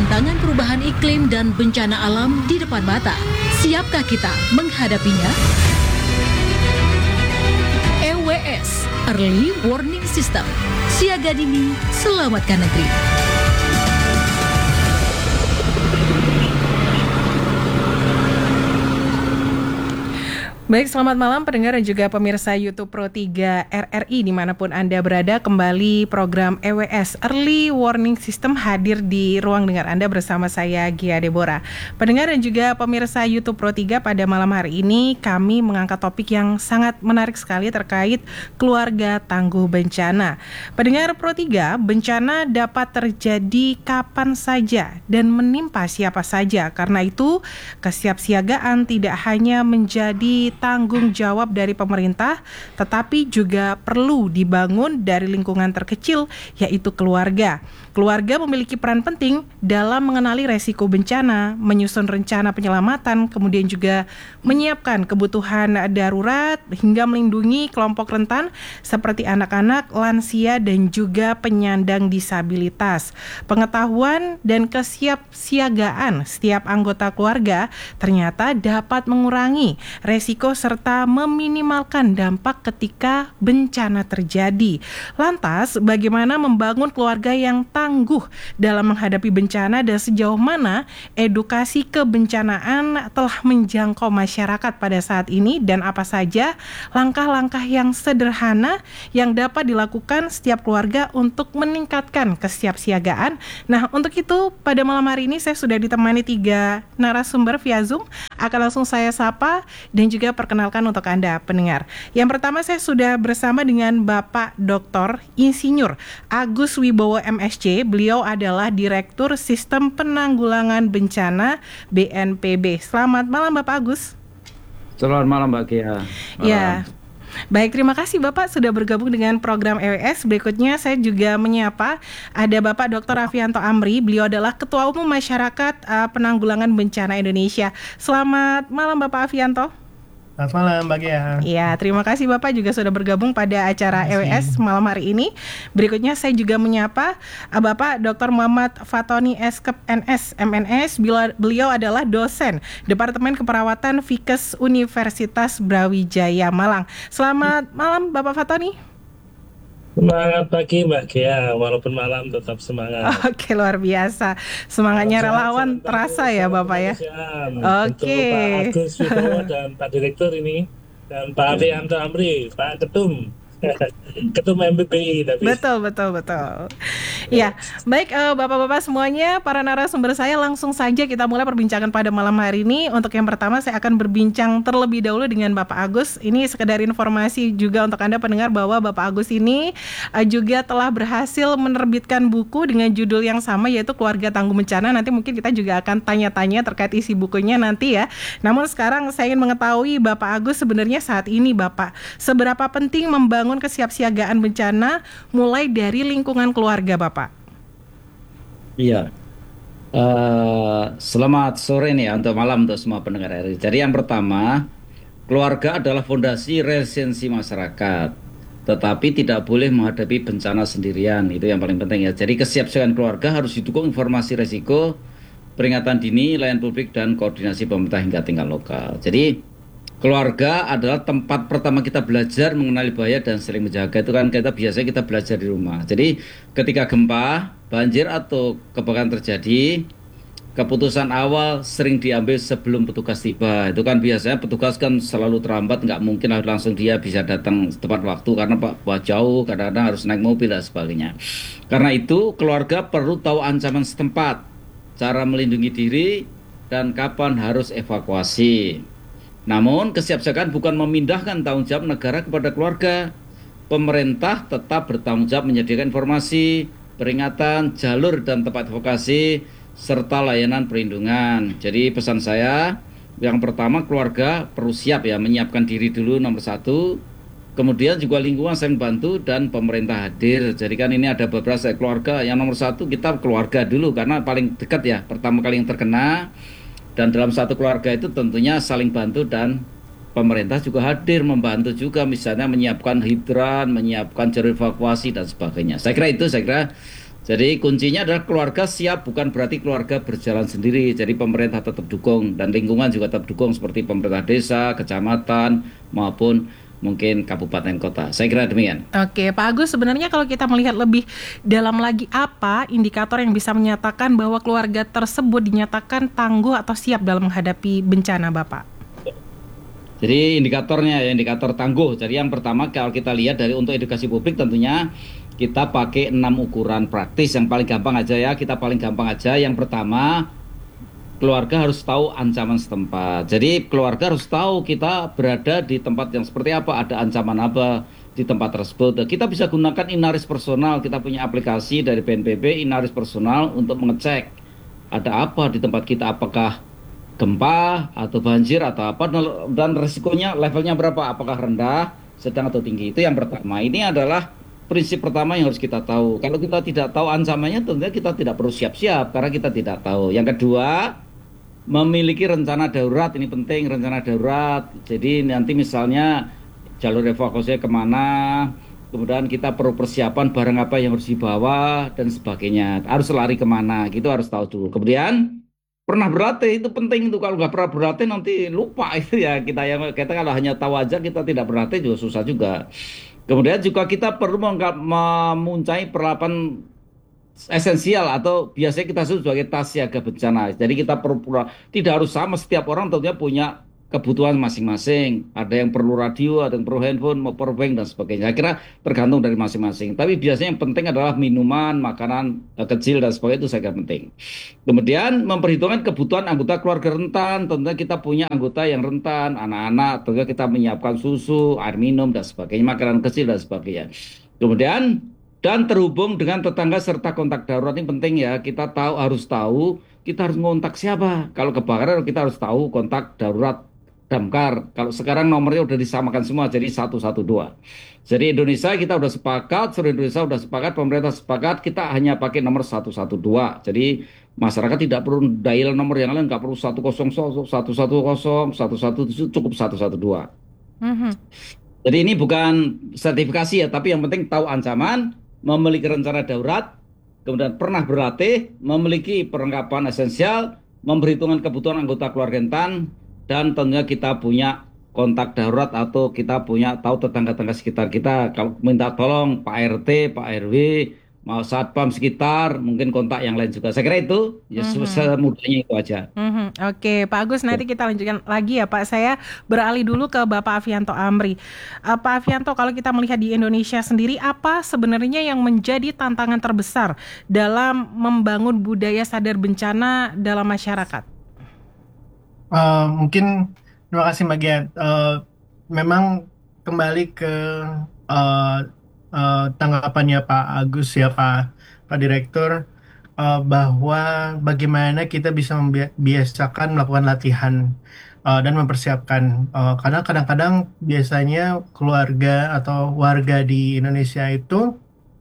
Tantangan perubahan iklim dan bencana alam di depan mata. Siapkah kita menghadapinya? EWS, Early Warning System. Siaga dini, selamatkan negeri. Baik, selamat malam pendengar dan juga pemirsa YouTube Pro 3 RRI dimanapun Anda berada. Kembali program EWS Early Warning System hadir di ruang dengar Anda bersama saya Gia Deborah. Pendengar dan juga pemirsa YouTube Pro 3, pada malam hari ini kami mengangkat topik yang sangat menarik sekali terkait keluarga tangguh bencana. Pendengar Pro 3, bencana dapat terjadi kapan saja dan menimpa siapa saja. Karena itu, kesiapsiagaan tidak hanya menjadi tanggung jawab dari pemerintah, tetapi juga perlu dibangun dari lingkungan terkecil, yaitu keluarga. Keluarga memiliki peran penting dalam mengenali resiko bencana, menyusun rencana penyelamatan, kemudian juga menyiapkan kebutuhan darurat, hingga melindungi kelompok rentan seperti anak-anak, lansia, dan juga penyandang disabilitas. Pengetahuan dan kesiapsiagaan setiap anggota keluarga ternyata dapat mengurangi resiko serta meminimalkan dampak ketika bencana terjadi. Lantas, bagaimana membangun keluarga yang tangguh dalam menghadapi bencana dan sejauh mana edukasi kebencanaan telah menjangkau masyarakat pada saat ini, dan apa saja langkah-langkah yang sederhana yang dapat dilakukan setiap keluarga untuk meningkatkan kesiapsiagaan. Nah, untuk itu pada malam hari ini saya sudah ditemani 3 narasumber via Zoom. Akan langsung saya sapa dan juga perkenalkan untuk Anda pendengar. Yang pertama, saya sudah bersama dengan Bapak Dr. Insinyur Agus Wibowo MSc. Beliau adalah Direktur Sistem Penanggulangan Bencana BNPB. Selamat malam Bapak Agus. Selamat malam Mbak Gia. Ya. Baik, terima kasih Bapak sudah bergabung dengan program EWS. Berikutnya saya juga menyapa ada Bapak Dr. Afianto Amri. Beliau adalah Ketua Umum Masyarakat Penanggulangan Bencana Indonesia. Selamat malam Bapak Afianto. Selamat malam Mbak Gia. Ya, terima kasih Bapak juga sudah bergabung pada acara EWS malam hari ini. Berikutnya saya juga menyapa Bapak Dr. Muhammad Fatoni Eskep NS MNS. Beliau adalah dosen Departemen Keperawatan Fikes Universitas Brawijaya Malang. Selamat malam Bapak Fatoni. Semangat pagi Mbak Gia, walaupun malam tetap semangat. Oke, luar biasa. Semangatnya relawan terasa ya Bapak ya. Oke. Untuk Pak Agus Wibowo dan Pak Direktur ini, dan Pak Afianto Amri, Pak Ketum MPPI. Betul. Ya, baik Bapak-bapak semuanya, para narasumber saya, langsung saja kita mulai perbincangan pada malam hari ini. Untuk yang pertama saya akan berbincang terlebih dahulu dengan Bapak Agus. Ini sekedar informasi juga untuk Anda pendengar bahwa Bapak Agus ini juga telah berhasil menerbitkan buku dengan judul yang sama, yaitu Keluarga Tangguh Bencana. Nanti mungkin kita juga akan tanya-tanya terkait isi bukunya nanti ya. Namun sekarang saya ingin mengetahui Bapak Agus, sebenarnya saat ini Bapak, seberapa penting membangun kesiapsiagaan bencana mulai dari lingkungan keluarga Bapak? Iya. Selamat sore nih untuk malam untuk semua pendengar RRI. Jadi yang pertama, keluarga adalah fondasi resiliensi masyarakat. Tetapi tidak boleh menghadapi bencana sendirian. Itu yang paling penting ya. Jadi kesiapsiagaan keluarga harus didukung informasi resiko, peringatan dini, layanan publik, dan koordinasi pemerintah hingga tingkat lokal. Jadi keluarga adalah tempat pertama kita belajar mengenali bahaya dan saling menjaga. Itu kan biasanya kita belajar di rumah. Jadi ketika gempa, banjir atau kebakaran terjadi, keputusan awal sering diambil sebelum petugas tiba. Itu kan biasanya petugas kan selalu terlambat, nggak mungkin langsung dia bisa datang tepat waktu karena jauh, kadang-kadang harus naik mobil dan sebagainya. Karena itu keluarga perlu tahu ancaman setempat, cara melindungi diri, dan kapan harus evakuasi. Namun kesiapsiagaan bukan memindahkan tanggung jawab negara kepada keluarga. Pemerintah tetap bertanggung jawab menyediakan informasi, peringatan, jalur dan tempat evakuasi, serta layanan perlindungan. Jadi pesan saya, yang pertama keluarga perlu siap ya, menyiapkan diri dulu nomor 1. Kemudian juga lingkungan saling bantu dan pemerintah hadir. Jadi kan ini ada beberapa keluarga. Yang nomor 1 kita keluarga dulu karena paling dekat ya, pertama kali yang terkena. Dan dalam satu keluarga itu tentunya saling bantu dan pemerintah juga hadir membantu juga, misalnya menyiapkan hidran, menyiapkan jalur evakuasi dan sebagainya. Saya kira Jadi kuncinya adalah keluarga siap, bukan berarti keluarga berjalan sendiri. Jadi pemerintah tetap dukung dan lingkungan juga tetap dukung seperti pemerintah desa, kecamatan maupun mungkin kabupaten kota. Saya kira demikian. Oke, Pak Agus, sebenarnya kalau kita melihat lebih dalam lagi, apa indikator yang bisa menyatakan bahwa keluarga tersebut dinyatakan tangguh atau siap dalam menghadapi bencana, Bapak? Jadi indikatornya ya, indikator tangguh. Jadi yang pertama kalau kita lihat dari untuk edukasi publik tentunya kita pakai 6 ukuran praktis. Yang paling gampang aja ya, kita paling gampang aja. Yang pertama, keluarga harus tahu ancaman setempat. Jadi keluarga harus tahu kita berada di tempat yang seperti apa, ada ancaman apa di tempat tersebut. Kita bisa gunakan Inaris Personal, kita punya aplikasi dari BNPB Inaris Personal untuk mengecek ada apa di tempat kita, apakah gempa atau banjir atau apa, dan resikonya levelnya berapa, apakah rendah, sedang atau tinggi. Itu yang pertama. Ini adalah prinsip pertama yang harus kita tahu. Kalau kita tidak tahu ancamannya, tentunya kita tidak perlu siap-siap karena kita tidak tahu. Yang kedua, memiliki rencana darurat. Ini penting, rencana darurat. Jadi nanti misalnya jalur evakuasinya kemana, kemudian kita perlu persiapan barang apa yang harus dibawa dan sebagainya, harus lari kemana, gitu harus tahu dulu. Kemudian pernah berlatih, itu penting. Itu kalau nggak pernah berlatih nanti lupa itu ya. Kita kalau hanya tahu aja, kita tidak berlatih juga susah juga. Kemudian juga kita perlu memuncai peralatan esensial atau biasanya kita sebut sebagai tas siaga bencana. Jadi kita perlu, tidak harus sama, setiap orang tentunya punya kebutuhan masing-masing. Ada yang perlu radio, ada yang perlu handphone, mau power bank dan sebagainya. Saya kira tergantung dari masing-masing. Tapi biasanya yang penting adalah minuman, makanan kecil dan sebagainya, itu saya kira penting. Kemudian memperhitungkan kebutuhan anggota keluarga rentan. Tentunya kita punya anggota yang rentan, anak-anak. Tentunya kita menyiapkan susu, air minum dan sebagainya, makanan kecil dan sebagainya. Kemudian dan terhubung dengan tetangga serta kontak darurat. Ini penting ya, kita harus tahu kita harus ngontak siapa. Kalau kebakaran kita harus tahu kontak darurat damkar. Kalau sekarang nomornya udah disamakan semua jadi 112. Jadi Indonesia kita udah sepakat, seluruh Indonesia udah sepakat, pemerintah sepakat, kita hanya pakai nomor 112. Jadi masyarakat tidak perlu dial nomor yang lain, nggak perlu 100, 110, 117, cukup 112. Jadi ini bukan sertifikasi ya, tapi yang penting tahu ancaman, memiliki rencana darurat, kemudian pernah berlatih, memiliki perlengkapan esensial, memperhitungkan kebutuhan anggota keluarga rentan, dan tentunya kita punya kontak darurat atau kita punya tahu tetangga-tetangga sekitar kita. Kalau minta tolong Pak RT, Pak RW, mau satpam sekitar, mungkin kontak yang lain juga. Saya kira itu ya semudahnya itu aja. Oke, Pak Agus, nanti kita lanjutkan lagi ya Pak. Saya beralih dulu ke Bapak Afianto Amri. Pak Afianto, kalau kita melihat di Indonesia sendiri, apa sebenarnya yang menjadi tantangan terbesar dalam membangun budaya sadar bencana dalam masyarakat? Mungkin terima kasih Mbak Gia. Memang kembali ke tanggapannya Pak Agus ya Pak Direktur, bahwa bagaimana kita bisa membiasakan melakukan latihan dan mempersiapkan, karena kadang-kadang biasanya keluarga atau warga di Indonesia itu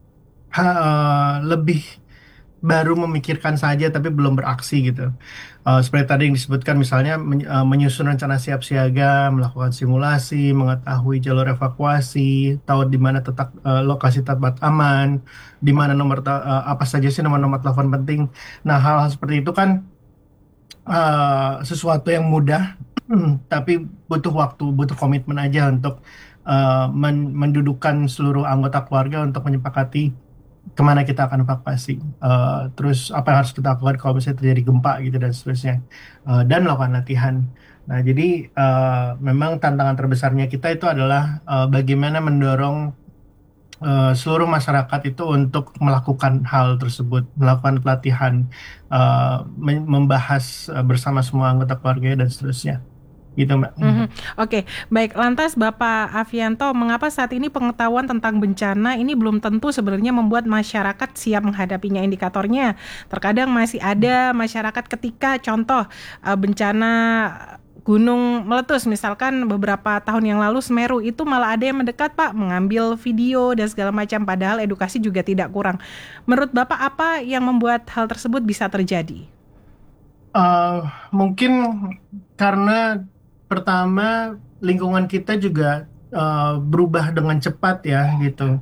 lebih baru memikirkan saja tapi belum beraksi gitu. Seperti tadi yang disebutkan, misalnya menyusun rencana siap siaga, melakukan simulasi, mengetahui jalur evakuasi, tahu di mana lokasi tempat aman, di mana apa saja sih nomor-nomor telepon penting. Nah, hal-hal seperti itu kan sesuatu yang mudah, tapi butuh waktu, butuh komitmen aja untuk mendudukkan seluruh anggota keluarga untuk menyepakati kemana kita akan evakuasi, terus apa yang harus kita lakukan kalau misalnya terjadi gempa gitu dan seterusnya, dan melakukan latihan. Nah, jadi memang tantangan terbesarnya kita itu adalah bagaimana mendorong seluruh masyarakat itu untuk melakukan hal tersebut, melakukan pelatihan, membahas bersama semua anggota keluarga dan seterusnya. Gitu Mbak. Oke, baik. Lantas Bapak Afianto, mengapa saat ini pengetahuan tentang bencana ini belum tentu sebenarnya membuat masyarakat siap menghadapinya? Indikatornya terkadang masih ada masyarakat ketika contoh bencana gunung meletus misalkan beberapa tahun yang lalu Semeru, itu malah ada yang mendekat Pak, mengambil video dan segala macam, padahal edukasi juga tidak kurang. Menurut Bapak apa yang membuat hal tersebut bisa terjadi? Mungkin karena pertama lingkungan kita juga berubah dengan cepat ya gitu.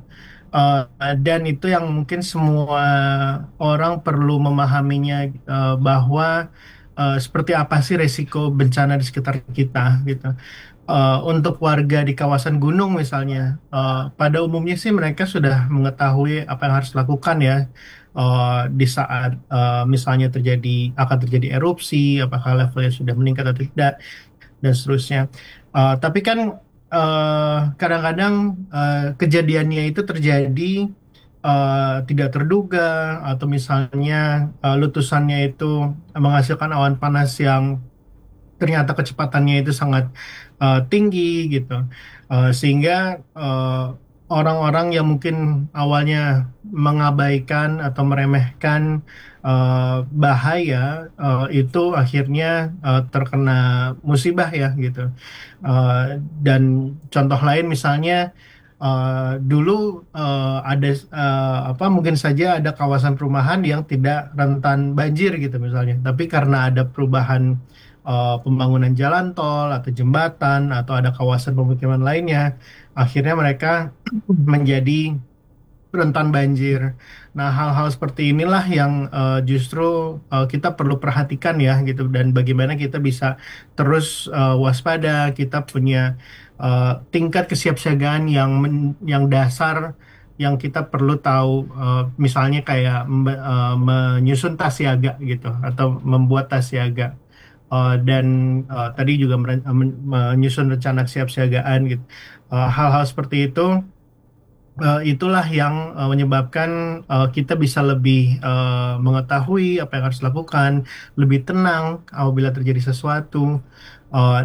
Uh, dan itu yang mungkin semua orang perlu memahaminya, bahwa seperti apa sih resiko bencana di sekitar kita gitu. Untuk warga di kawasan gunung misalnya, pada umumnya sih mereka sudah mengetahui apa yang harus dilakukan ya, di saat misalnya akan terjadi erupsi, apakah levelnya sudah meningkat atau tidak dan seterusnya. Tapi kan kadang-kadang kejadiannya itu terjadi tidak terduga, atau misalnya letusannya itu menghasilkan awan panas yang ternyata kecepatannya itu sangat tinggi gitu. Sehingga orang-orang yang mungkin awalnya mengabaikan atau meremehkan bahaya, itu akhirnya terkena musibah ya gitu. Dan contoh lain misalnya, dulu ada apa, mungkin saja ada kawasan perumahan yang tidak rentan banjir gitu misalnya, tapi karena ada perubahan pembangunan jalan tol atau jembatan atau ada kawasan pemukiman lainnya, akhirnya mereka menjadi rentan banjir. Nah, hal-hal seperti inilah yang justru kita perlu perhatikan ya gitu, dan bagaimana kita bisa terus waspada, kita punya tingkat kesiapsiagaan yang dasar yang kita perlu tahu, misalnya kayak menyusun tas siaga gitu atau membuat tas siaga. Dan tadi juga menyusun rencana kesiapsiagaan gitu. Hal-hal seperti itu, itulah yang menyebabkan kita bisa lebih mengetahui apa yang harus dilakukan, lebih tenang apabila terjadi sesuatu.